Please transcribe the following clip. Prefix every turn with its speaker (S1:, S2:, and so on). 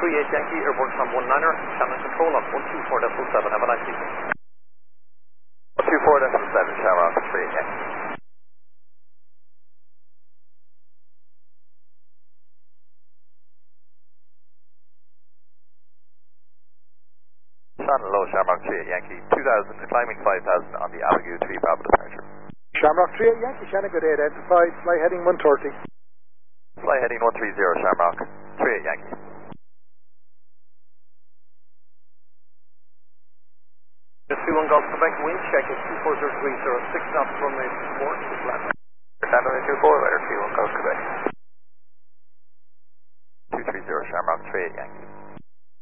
S1: Yankee, airborne from 19er, Shannon control on 124.7. Have a nice evening.
S2: 124.7, Shamrock 38 Yankee. Shannon low, Shamrock 38 Yankee, 2000, climbing 5000 on the Abigail 3 Bravo departure.
S3: Shamrock 38 Yankee, Shannon, good day, identified, fly heading 130.
S2: Fly heading 130, Shamrock 38 Yankee.
S1: Just 21 Golf Quebec, wind check is 24030, 6 knots, runway 4, to flat.
S2: Runway 24, radar 21 Golf Quebec. 230, Shamrock 38 Yankee.